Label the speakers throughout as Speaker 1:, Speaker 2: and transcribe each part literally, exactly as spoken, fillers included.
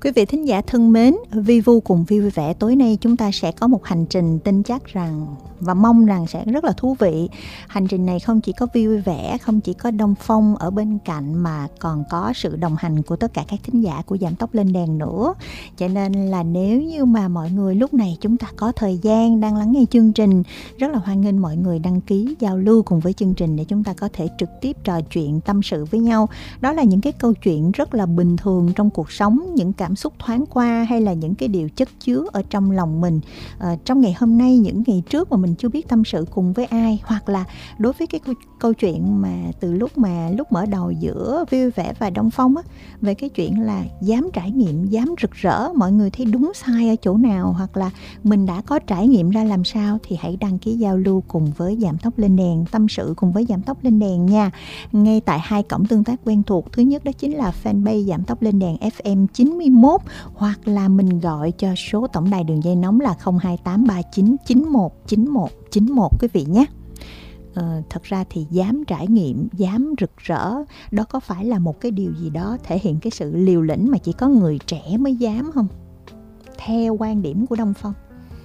Speaker 1: Quý vị thính giả thân mến, Vi Vu cùng Vi Vui Vẻ tối nay chúng ta sẽ có một hành trình tin chắc rằng và mong rằng sẽ rất là thú vị. Hành trình này không chỉ có Vi Vui Vẻ, không chỉ có Đông Phong ở bên cạnh mà còn có sự đồng hành của tất cả các thính giả của Giảm Tốc Lên Đèn nữa. Cho nên là nếu như mà mọi người lúc này chúng ta có thời gian đang lắng nghe chương trình, rất là hoan nghênh mọi người đăng ký giao lưu cùng với chương trình để chúng ta có thể trực tiếp trò chuyện, tâm sự với nhau. Đó là những cái câu chuyện rất là bình thường trong cuộc sống, những cảm xúc thoáng qua hay là những cái điều chất chứa ở trong lòng mình à, trong ngày hôm nay, những ngày trước mà mình chưa biết tâm sự cùng với ai, hoặc là đối với cái câu, câu chuyện mà từ lúc mà lúc mở đầu giữa Vui Vẻ và Đông Phong á, về cái chuyện là dám trải nghiệm, dám rực rỡ, mọi người thấy đúng sai ở chỗ nào, hoặc là mình đã có trải nghiệm ra làm sao, thì hãy đăng ký giao lưu cùng với Giảm Tốc Lên Đèn, tâm sự cùng với Giảm Tốc Lên Đèn nha. Ngay tại hai cổng tương tác quen thuộc, thứ nhất đó chính là fanpage Giảm Tốc Lên Đèn ép em chín mươi mốt, hoặc là mình gọi cho số tổng đài đường dây nóng là không hai tám ba chín chín một chín một chín một quý vị nhé. Ờ, thật ra thì dám trải nghiệm, dám rực rỡ, đó có phải là một cái điều gì đó thể hiện cái sự liều lĩnh mà chỉ có người trẻ mới dám không? Theo quan điểm của Đông Phong.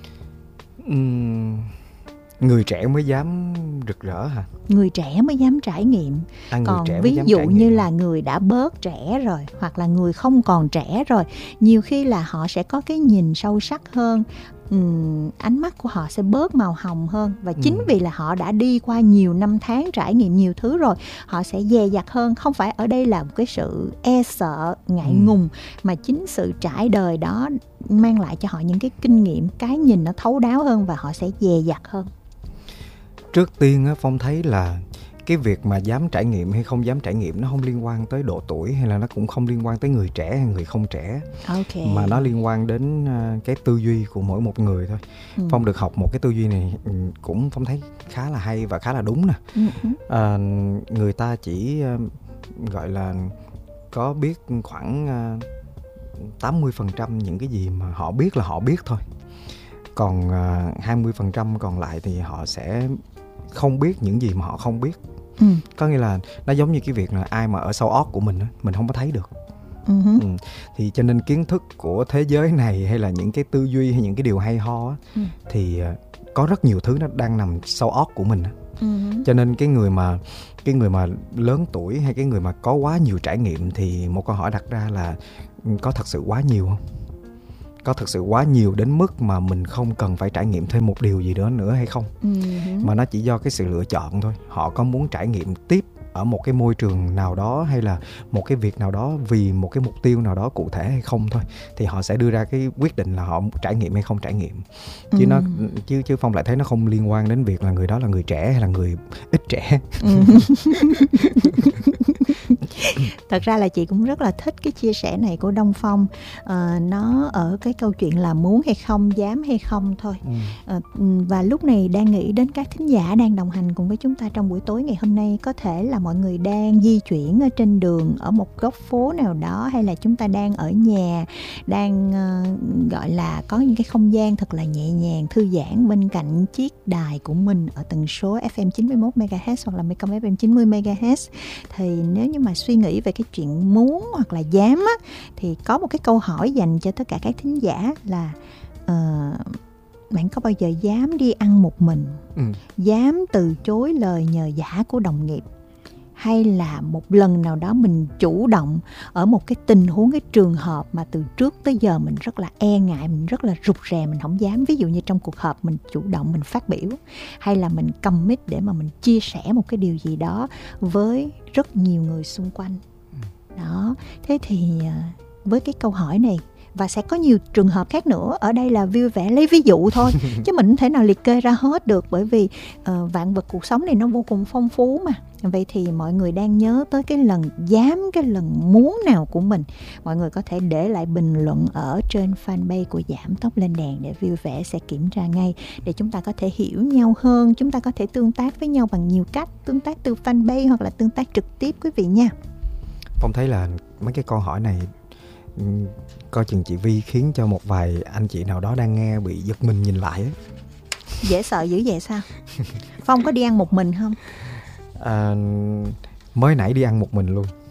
Speaker 2: Uhm, người trẻ mới dám rực rỡ hả?
Speaker 1: Người trẻ mới dám trải nghiệm.
Speaker 2: À,
Speaker 1: còn ví dụ như là người đã bớt trẻ rồi, hoặc là người không còn trẻ rồi, nhiều khi là họ sẽ có cái nhìn sâu sắc hơn. Uhm, ánh mắt của họ sẽ bớt màu hồng hơn. Và chính ừ. vì là họ đã đi qua nhiều năm tháng, trải nghiệm nhiều thứ rồi, họ sẽ dè dặt hơn. Không phải ở đây là một cái sự e sợ, ngại ừ. ngùng, mà chính sự trải đời đó mang lại cho họ những cái kinh nghiệm, cái nhìn nó thấu đáo hơn, và họ sẽ dè dặt hơn.
Speaker 2: Trước tiên Phong thấy là cái việc mà dám trải nghiệm hay không dám trải nghiệm nó không liên quan tới độ tuổi, hay là nó cũng không liên quan tới người trẻ hay người không trẻ,
Speaker 1: okay.
Speaker 2: mà nó liên quan đến cái tư duy của mỗi một người thôi. ừ. Phong được học một cái tư duy này cũng Phong thấy khá là hay và khá là đúng nè. uh-huh. à, người ta chỉ gọi là có biết khoảng tám mươi phần trăm những cái gì mà họ biết là họ biết thôi, còn hai mươi phần trăm còn lại thì họ sẽ không biết những gì mà họ không biết. ừ. Có nghĩa là nó giống như cái việc là ai mà ở sau óc của mình mình không có thấy được. uh-huh. ừ. Thì cho nên kiến thức của thế giới này, hay là những cái tư duy hay những cái điều hay ho á, ừ. thì có rất nhiều thứ nó đang nằm sau óc của mình. uh-huh. Cho nên cái người mà cái người mà lớn tuổi, hay cái người mà có quá nhiều trải nghiệm, thì một câu hỏi đặt ra là có thật sự quá nhiều không? Có thực sự quá nhiều đến mức mà mình không cần phải trải nghiệm thêm một điều gì đó nữa hay không? uh-huh. Mà nó chỉ do cái sự lựa chọn thôi. Họ có muốn trải nghiệm tiếp ở một cái môi trường nào đó, hay là một cái việc nào đó vì một cái mục tiêu nào đó cụ thể hay không thôi, thì họ sẽ đưa ra cái quyết định là họ trải nghiệm hay không trải nghiệm. Chứ uh-huh. nó chứ chứ Phong lại thấy nó không liên quan đến việc là người đó là người trẻ hay là người ít trẻ. uh-huh.
Speaker 1: Thật ra là chị cũng rất là thích cái chia sẻ này của Đông Phong. à, Nó ở cái câu chuyện là muốn hay không, dám hay không thôi. ừ. à, Và lúc này đang nghĩ đến các thính giả đang đồng hành cùng với chúng ta trong buổi tối ngày hôm nay. Có thể là mọi người đang di chuyển ở trên đường, ở một góc phố nào đó, hay là chúng ta đang ở nhà, đang uh, gọi là có những cái không gian thật là nhẹ nhàng, thư giãn bên cạnh chiếc đài của mình ở tần số ép em chín mươi mốt mê ga héc hoặc là Mekong ép em chín mươi mê ga héc. Thì nếu như mà suy nghĩ về cái chuyện muốn hoặc là dám á, thì có một cái câu hỏi dành cho tất cả các thính giả là uh, bạn có bao giờ dám đi ăn một mình, ừ. dám từ chối lời nhờ vả của đồng nghiệp, hay là một lần nào đó mình chủ động ở một cái tình huống, cái trường hợp mà từ trước tới giờ mình rất là e ngại, mình rất là rụt rè, mình không dám. Ví dụ như trong cuộc họp mình chủ động mình phát biểu, hay là mình commit để mà mình chia sẻ một cái điều gì đó với rất nhiều người xung quanh. Đó, thế thì với cái câu hỏi này, và sẽ có nhiều trường hợp khác nữa, ở đây là Vui Vẻ lấy ví dụ thôi chứ mình không thể nào liệt kê ra hết được, bởi vì uh, vạn vật cuộc sống này nó vô cùng phong phú mà. Vậy thì mọi người đang nhớ tới cái lần dám, cái lần muốn nào của mình, mọi người có thể để lại bình luận ở trên fanpage của Giảm Tốc Lên Đèn để Vui Vẻ sẽ kiểm tra ngay, để chúng ta có thể hiểu nhau hơn, chúng ta có thể tương tác với nhau bằng nhiều cách, tương tác từ fanpage hoặc là tương tác trực tiếp quý vị nha.
Speaker 2: Phong thấy là mấy cái câu hỏi này coi chừng chị Vi khiến cho một vài anh chị nào đó đang nghe bị giật mình nhìn lại ấy.
Speaker 1: Dễ sợ dữ vậy sao? Phong có đi ăn một mình không?
Speaker 2: À, mới nãy đi ăn một mình luôn.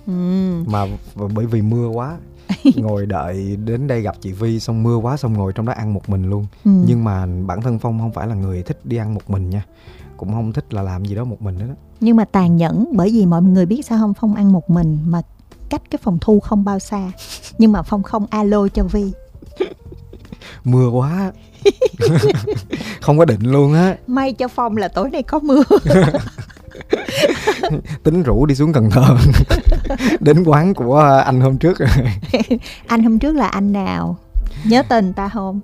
Speaker 2: ừ. Mà bởi vì mưa quá ngồi đợi đến đây gặp chị Vi xong mưa quá xong ngồi trong đó ăn một mình luôn. ừ. Nhưng mà bản thân Phong không phải là người thích đi ăn một mình nha, cũng không thích là làm gì đó một mình nữa đó.
Speaker 1: Nhưng mà tàn nhẫn, bởi vì mọi người biết sao không, Phong ăn một mình mà cách cái phòng thu không bao xa, nhưng mà Phong không alo cho Vi.
Speaker 2: Mưa quá không có định luôn á.
Speaker 1: May cho Phong là tối nay có mưa.
Speaker 2: Tính rủ đi xuống Cần Thơ đến quán của anh hôm trước rồi.
Speaker 1: Anh hôm trước là anh nào? Nhớ tên ta không?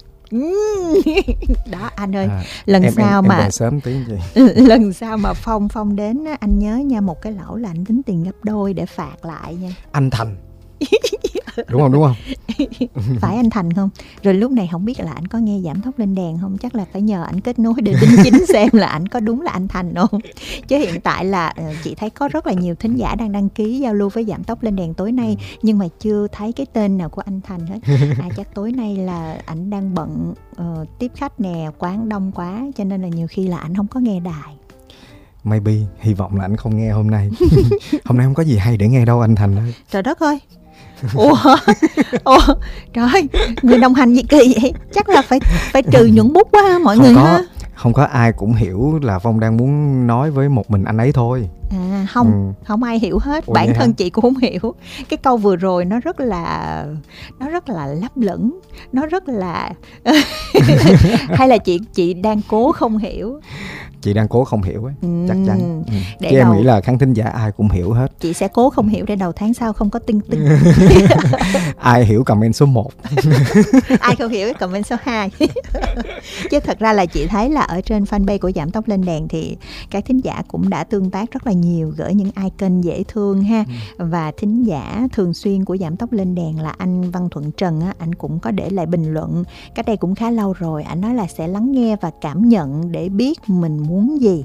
Speaker 1: Đó anh ơi, à, lần
Speaker 2: em,
Speaker 1: sau
Speaker 2: em,
Speaker 1: mà
Speaker 2: em sớm tí gì.
Speaker 1: lần sau mà Phong Phong đến anh nhớ nha, một cái lẩu là anh tính tiền gấp đôi để phạt lại nha.
Speaker 2: Anh Thành đúng không đúng không?
Speaker 1: Phải anh Thành không? Rồi lúc này không biết là anh có nghe Giảm Tốc Lên Đèn không? Chắc là phải nhờ anh kết nối để đính chính xem là anh có đúng là anh Thành không. Chứ hiện tại là chị thấy có rất là nhiều thính giả đang đăng ký giao lưu với Giảm Tốc Lên Đèn tối nay, nhưng mà chưa thấy cái tên nào của anh Thành hết. À chắc tối nay là anh đang bận uh, tiếp khách nè, quán đông quá, cho nên là nhiều khi là anh không có nghe đài.
Speaker 2: Maybe, hy vọng là anh không nghe hôm nay. Hôm nay không có gì hay để nghe đâu anh Thành ơi.
Speaker 1: Trời đất ơi. Ủa, ủa, trời, người đồng hành gì kỳ vậy? Chắc là phải phải trừ nhuận bút quá ha, mọi
Speaker 2: không
Speaker 1: người
Speaker 2: có,
Speaker 1: ha.
Speaker 2: Không có ai cũng hiểu là Phong đang muốn nói với một mình anh ấy thôi.
Speaker 1: À không, ừ. không ai hiểu hết. Ủa, bản thân hả? Chị cũng không hiểu. Cái câu vừa rồi nó rất là nó rất là lấp lửng, nó rất là hay là chị chị đang cố không hiểu.
Speaker 2: Chị đang cố không hiểu ấy, ừ, chắc chắn. Ừ.
Speaker 1: Để
Speaker 2: Chứ
Speaker 1: đầu...
Speaker 2: em nghĩ là khán thính giả ai cũng hiểu hết.
Speaker 1: Chị sẽ cố không hiểu để đầu tháng sau không có tinh tinh.
Speaker 2: Ai hiểu comment số một.
Speaker 1: Ai không hiểu comment số hai. Chứ thật ra là chị thấy là ở trên fanpage của Giảm Tốc Lên Đèn thì các thính giả cũng đã tương tác rất là nhiều, gửi những icon dễ thương ha. Ừ. Và thính giả thường xuyên của Giảm Tốc Lên Đèn là anh Văn Thuận Trần á, anh cũng có để lại bình luận cách đây cũng khá lâu rồi. Anh nói là sẽ lắng nghe và cảm nhận để biết mình muốn gì.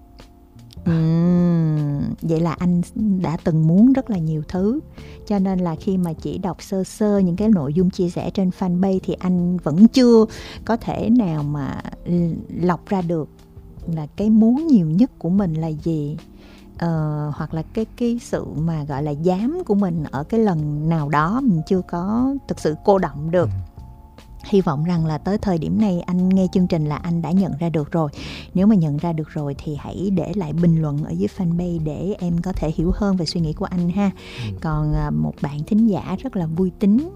Speaker 1: Uhm, vậy là anh đã từng muốn rất là nhiều thứ, cho nên là khi mà chỉ đọc sơ sơ những cái nội dung chia sẻ trên fanpage thì anh vẫn chưa có thể nào mà lọc ra được là cái muốn nhiều nhất của mình là gì. Uh, hoặc là cái cái sự mà gọi là dám của mình ở cái lần nào đó mình chưa có thực sự cô đọng được. Hy vọng rằng là tới thời điểm này anh nghe chương trình là anh đã nhận ra được rồi. Nếu mà nhận ra được rồi thì hãy để lại bình luận ở dưới fanpage để em có thể hiểu hơn về suy nghĩ của anh ha. Ừ. Còn một bạn thính giả rất là vui tính